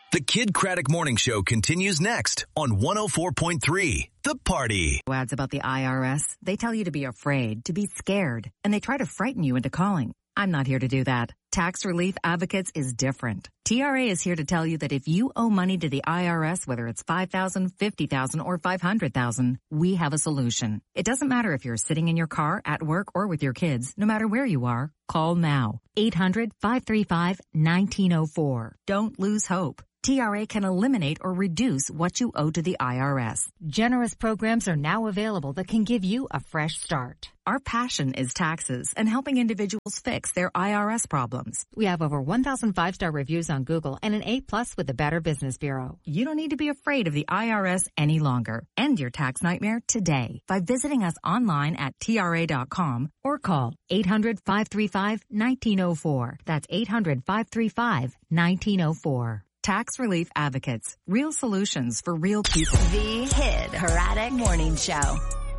The Kid Craddock Morning Show continues next on 104.3 The Party. Ads about the IRS, they tell you to be afraid, to be scared, and they try to frighten you into calling. I'm not here to do that. Tax Relief Advocates is different. TRA is here to tell you that if you owe money to the IRS, whether it's $5,000, $50,000, or $500,000, we have a solution. It doesn't matter if you're sitting in your car, at work, or with your kids. No matter where you are, call now. 800-535-1904. Don't lose hope. TRA can eliminate or reduce what you owe to the IRS. Generous programs are now available that can give you a fresh start. Our passion is taxes and helping individuals fix their IRS problems. We have over 1,000 5-star reviews on Google and an A+ with the Better Business Bureau. You don't need to be afraid of the IRS any longer. End your tax nightmare today by visiting us online at TRA.com or call 800-535-1904. That's 800-535-1904. Tax Relief Advocates. Real solutions for real people. The Kid Craddock Morning Show.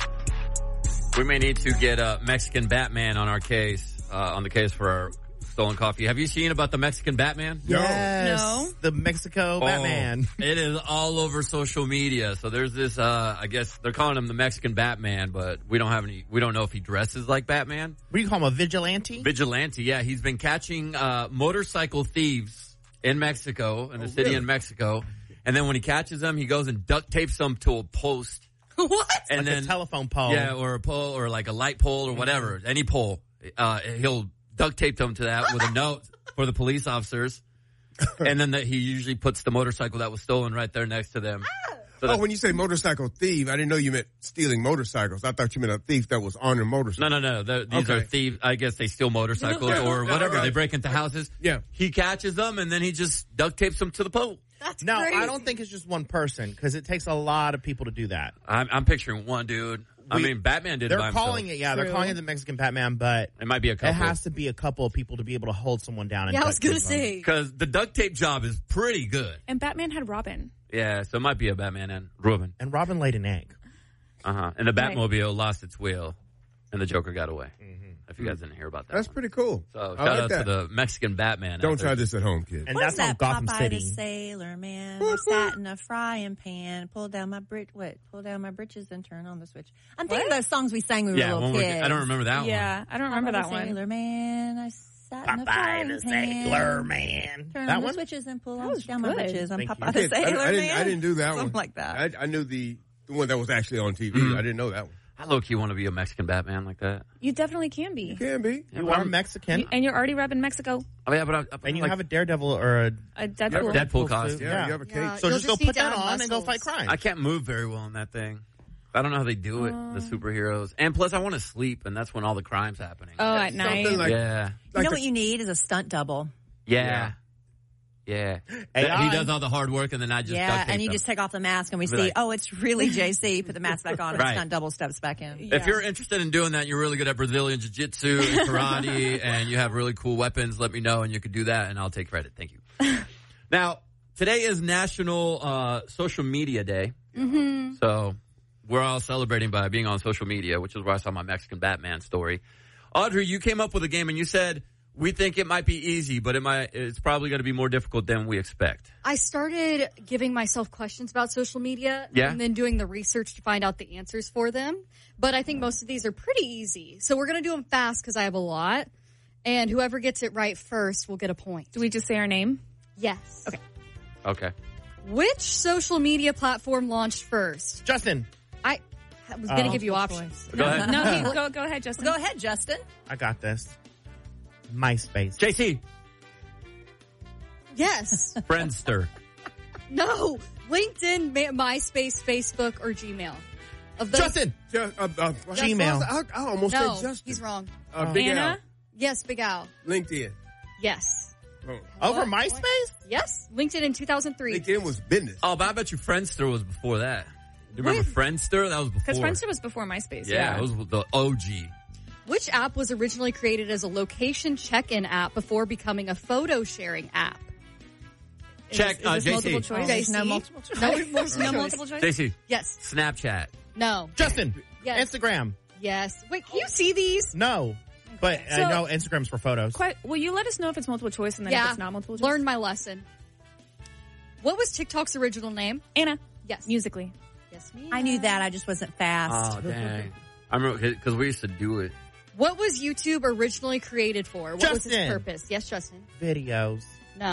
We may need to get a Mexican Batman on our case, on the case for our stolen coffee. Have you seen about the Mexican Batman? Yes. No. The Mexico Batman. It is all over social media. So there's this, I guess they're calling him the Mexican Batman, but we don't know if he dresses like Batman. What do you call him, a vigilante? Vigilante, yeah. He's been catching, motorcycle thieves in Mexico, in the city in Mexico. And then when he catches them, he goes and duct tapes them to a post. What? And like then a telephone pole. Yeah, or a pole, or like a light pole, or whatever. Any pole. He'll duct tape them to that with a note for the police officers. And then he usually puts the motorcycle that was stolen right there next to them. So when you say motorcycle thief, I didn't know you meant stealing motorcycles. I thought you meant a thief that was on a motorcycle. No. These are thieves. I guess they steal motorcycles or whatever. They break into houses. Yeah. He catches them, and then he just duct tapes them to the pole. That's crazy. I don't think it's just one person, because it takes a lot of people to do that. I'm picturing one dude. Batman did it by himself. They're calling it, they're calling it the Mexican Batman, but it might be a couple. It has to be a couple of people to be able to hold someone down. And I was going to say. Because the duct tape job is pretty good. And Batman had Robin. Yeah, so it might be a Batman and Robin. And Robin laid an egg. And the Batmobile lost its wheel, and the Joker got away. If you guys didn't hear about that. That's pretty cool. So shout out to the Mexican Batman. Don't try this at home, kids. And what that's is that, on Gotham Popeye the City. Sailor Man? I sat in a frying pan, pull down my britches and turn on the switch. I'm thinking of those songs we sang when we were little kids. I don't remember that one. Yeah, I don't remember that one. Sailor Man, I sat in a Popeye frying the pan. Sailor Man. Turn that on one? the switches and pull was down my good. britches. I'm Thank Popeye you. the Sailor I Man. didn't do that Something one. like that. I knew the one that was actually on TV. I didn't know that one. I low-key want to be a Mexican Batman like that. You definitely can be. You can be. Yeah, You but are I'm- Mexican. And you're already repping Mexico. Oh, yeah, but and you like, have a Daredevil or a A Deadpool. Deadpool costume. Yeah, you have a cape. Yeah. So You'll just go just need put that to have on and go muscles. fight crime. I can't move very well in that thing. I don't know how they do it, the superheroes. And plus, I want to sleep, and that's when all the crime's happening. Oh, at night. Something like, yeah. You know what you need is a stunt double. Yeah. AI. He does all the hard work, and then I just duct tape and you them. just take off the mask and we Be see, like- it's really JC. Put the mask back on and Right. stunt double steps back in. If you're interested in doing that, you're really good at Brazilian Jiu-Jitsu and karate, and you have really cool weapons, let me know, and you could do that, and I'll take credit. Thank you. Now, today is National Social Media Day. Mm-hmm. So we're all celebrating by being on social media, which is where I saw my Mexican Batman story. Audrey, you came up with a game, and you said, we think it might be easy, but it's probably going to be more difficult than we expect. I started giving myself questions about social media and then doing the research to find out the answers for them. But I think most of these are pretty easy. So we're going to do them fast because I have a lot. And whoever gets it right first will get a point. Do we just say our name? Yes. Okay. Which social media platform launched first? Justin. I was going to give you options. Go ahead. No, go ahead, Justin. Go ahead, Justin. I got this. MySpace. JC. Yes. Friendster. No. LinkedIn, MySpace, Facebook, or Gmail. Of those, Justin. Gmail. I almost No, said Justin. he's wrong. Big Al. Anna? Yes, Big Al. LinkedIn. Yes. Over What? MySpace? Yes. LinkedIn in 2003. LinkedIn was business. Oh, but I bet you Friendster was before that. Do you remember Friendster? That was before. Because Friendster was before MySpace. Yeah, it was the OG. Which app was originally created as a location check-in app before becoming a photo-sharing app? Check, Is this multiple JC. choice? JC? No multiple choice. No multiple choice? JC. Yes. Snapchat. No. Justin. Yes. Instagram. Yes. Wait, can you see these? No. But So- I know Instagram's for photos. Will you let us know if it's multiple choice and then if it's not multiple choice? Learn my lesson. What was TikTok's original name? Anna. Yes. Musically. Yes, ma'am. I knew that. I just wasn't fast. Oh, dang. I remember because we used to do it. What was YouTube originally created for? What was its Justin. purpose? Yes, Justin. Videos. No.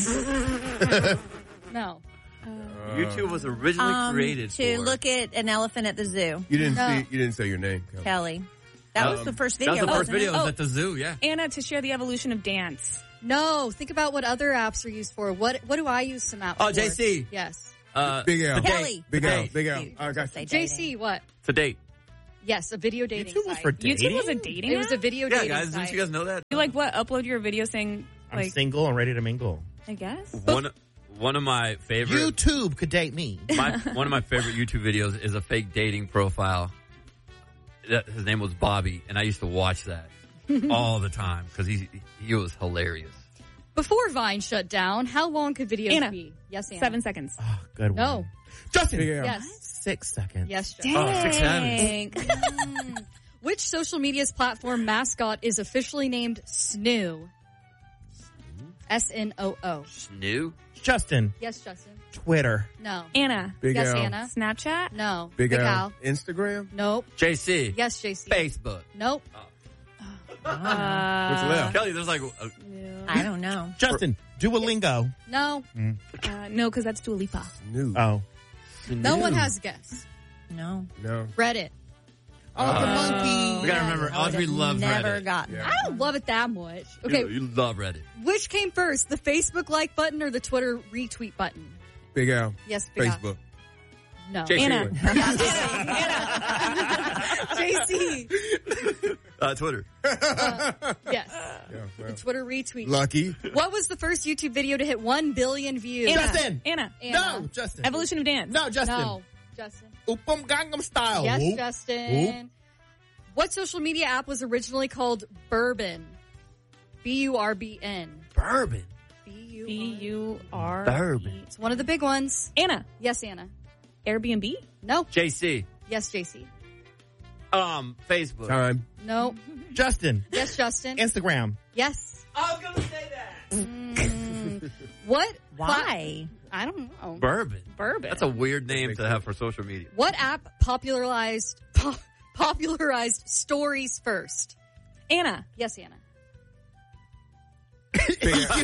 No. YouTube was originally created to for... look at an elephant at the zoo. You didn't No. see. You didn't say your name, Kelly. Kelly. That was the first video. That was the first wasn't it? video. It was at the zoo, yeah. Anna, to share the evolution of dance. No. Think about what other apps are used for. What do I use some apps Oh, for? JC. Yes. Big L. Kelly. Big L. Hey. Big L. You I got say you. dating. JC, what? To date. Yes, a video dating YouTube was site. for dating? YouTube was a dating It was a app? video Yeah, dating guys. site. Didn't you guys know that? You like what? Upload your video saying, I'm like, single and ready to mingle. I guess? One of my favorite... YouTube could date me. One of my favorite YouTube videos is a fake dating profile. His name was Bobby, and I used to watch that all the time because he was hilarious. Before Vine shut down, how long could videos Anna. be? Yes, Anna. 7 seconds. Oh, good one. No. Justin. Big L. Yes. 6 seconds. Yes, Justin. Dang. 6 seconds. Which social media's platform mascot is officially named Snoo? SNOO. Snoo? Justin. Yes, Justin. Twitter. No. Anna. Big Yes, L. Anna. Snapchat? No. Big L. Al. Instagram. Nope. JC. Yes, JC. Facebook. Nope. What's left? Kelly, there's like... I don't know. Justin. Duolingo. No. No, because that's Dua Lipa. New. Oh. No one has guessed. No. No. Reddit. Oh, the monkey. We gotta remember, I would Audrey have loves never Reddit. gotten Yeah. I don't love it that much. Okay. You love Reddit. Which came first, the Facebook like button or the Twitter retweet button? Big L. Yes, Big Al. Facebook. No. JC. Anna. JC. Twitter. Yes. Yeah, well. The Twitter retweet. Lucky. What was the first YouTube video to hit 1 billion views? Anna. Justin. Anna. Anna. No, Justin. Evolution of dance. No, Justin. No. Justin. Oopum Gangnam Style. Yes, Whoop. Justin. What social media app was originally called Bourbon? BURBN. Bourbon. B-U-R. Bourbon. It's one of the big ones. Anna. Yes, Anna. Airbnb? No. JC. Yes, JC. Facebook. Time. No. Justin. Yes, Justin. Instagram. Yes. I was gonna say that. What? Why? I don't know. Bourbon. Bourbon. That's a weird name to have for social media. What app popularized stories first? Anna. Yes, Anna. Big L.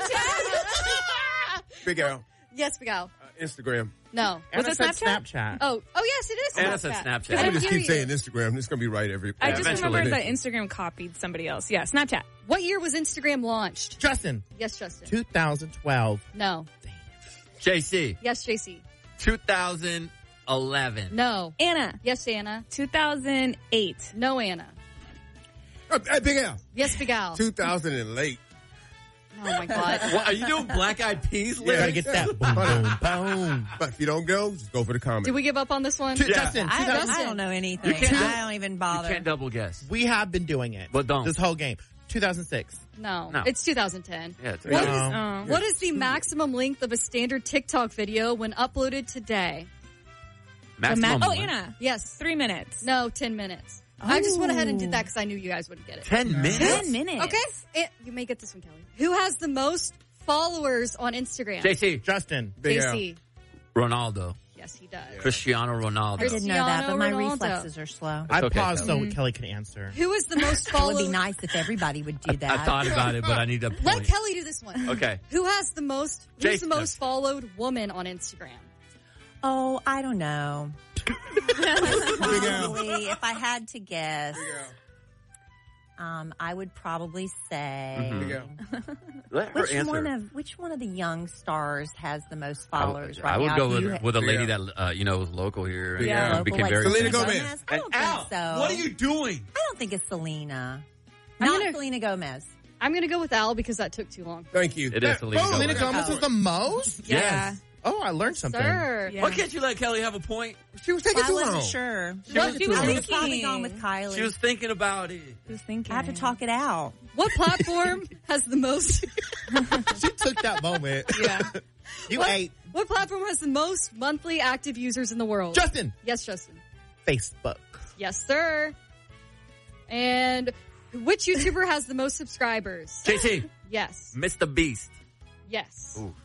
Big L. Yes, Miguel. Instagram. No. Was Anna it said Snapchat? Snapchat. Oh, yes, it is. Anna said Snapchat. I I just hear keep you. saying Instagram. It's gonna be right every. I just eventually. remembered that Instagram copied somebody else. Yeah, Snapchat. What year was Instagram launched? Justin. Yes, Justin. 2012. No. JC. Yes, JC. 2011. No. Anna. Yes, Anna. 2008. No, Anna. Big L. Yes, Miguel. 2000 and late. Oh my God. What, are you doing Black Eyed Peas? Yeah. Gotta get that boom, boom, boom. But if you don't go, just go for the comment. Did we give up on this one? Justin, I don't know anything. You can't- I don't even You bother. can't double guess. we have been doing it. But don't. This whole game. 2006. No. No. It's 2010. Yeah, it's What No. is, what is the maximum length of a standard TikTok video when uploaded today? maximum. Oh, length. Anna. Yes. 3 minutes. No, 10 minutes. I just went ahead and did that because I knew you guys wouldn't get it. 10 minutes? 10 minutes. Okay. You may get this one, Kelly. Who has the most followers on Instagram? JC. Justin. Big L. JC. Ronaldo. Yes, he does. Cristiano I Ronaldo. didn't know that, but my Cristiano Ronaldo. reflexes are slow. I okay, paused Kelly. so Kelly could answer. Who is the most It would followed? be nice if everybody would do that. I thought about it, but I need a Let point. Kelly do this one. Okay. Who has the most? Who's Jason. the most followed woman on Instagram? Oh, I don't know. Big L. Probably, if I had to guess, Big L. I would probably say Mhm. Big L. Let her answer. which one of the young stars has the most followers right I would now? go You with a lady Yeah. that was local here. And Yeah. local, became like very Selena famous. Gomez. I don't think so. What are you doing? I don't think it's Selena. I'm Not gonna- Selena Gomez. I'm going to go with Al because that took too long. Thank you. It is Selena Gomez. Selena Gomez was the most? Yes. Oh, I learned something. Sir. Yeah. Why can't you let Kelly have a point? She was taking I too wasn't long. sure. She was I was thinking. probably gone with Kylie. She was thinking about it. Just thinking. I have to talk it out. What platform has the most? She took that moment. Yeah. You What, ate. what platform has the most monthly active users in the world? Justin. Yes, Justin. Facebook. Yes, sir. And which YouTuber has the most subscribers? JT. Yes. Mr. Beast. Yes. Ooh.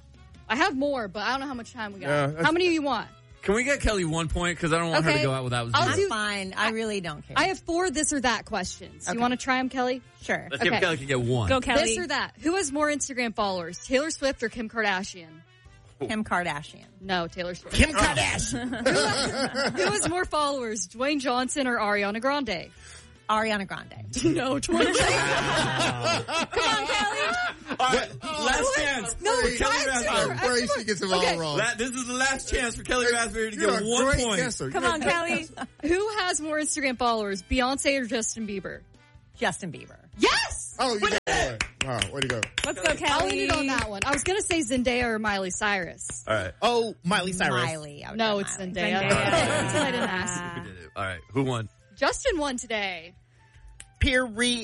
I have more, but I don't know how much time we got. Yeah, how many do you want? Can we get Kelly 1 point? Because I don't want her to go out without 0. I'm fine. I really don't care. I have 4 this or that questions. Okay. You want to try them, Kelly? Sure. Let's see if Kelly can get 1. Go, Kelly. This or that. Who has more Instagram followers, Taylor Swift or Kim Kardashian? Kim Kardashian. No, Taylor Swift. Kim Kardashian. Who has more followers, Dwayne Johnson or Ariana Grande? Ariana Grande. No, Dwayne Johnson. Come on, Kelly. All right, last chance. No, for Kelly Raspberry. I'm afraid she gets them all wrong. This is the last chance for Kelly Raspberry to You're get a 1 great point. guesser. Come on, Kelly. Who has more Instagram followers, Beyonce or Justin Bieber? Justin Bieber. Yes! Oh, you got it. Wow, way to go. Let's go, Kelly. I'll end it on that one. I was going to say Zendaya or Miley Cyrus. All right. Oh, Miley Cyrus. Miley. I would No, go it's Miley. Zendaya. Until I didn't ask. We did it. All right. Who won? Justin won today. Period.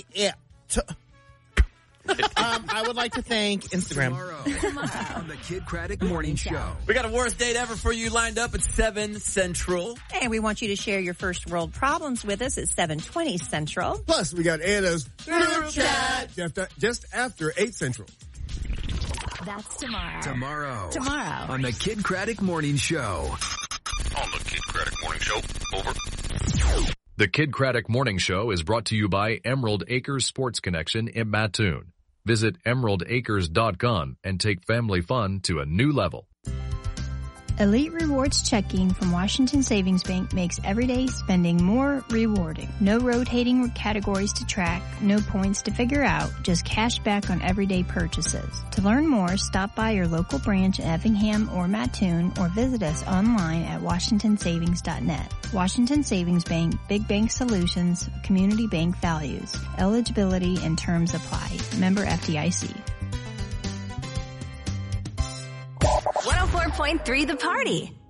I would like to thank Instagram. Tomorrow on the Kid Craddock Morning Show. We got a worst date ever for you lined up at 7 Central. And we want you to share your first world problems with us at 7:20 Central. Plus, we got Anna's Group Chat just after 8 Central. That's tomorrow. Tomorrow on the Kid Craddock Morning Show. On the Kid Craddock Morning Show. Over. The Kid Craddock Morning Show is brought to you by Emerald Acres Sports Connection in Mattoon. Visit emeraldacres.com and take family fun to a new level. Elite Rewards checking from Washington Savings Bank makes everyday spending more rewarding. No rotating categories to track, no points to figure out, just cash back on everyday purchases. To learn more, stop by your local branch in Effingham or Mattoon or visit us online at washingtonsavings.net. Washington Savings Bank, Big Bank Solutions, Community Bank Values. Eligibility and terms apply. Member FDIC. 104.3 The Party.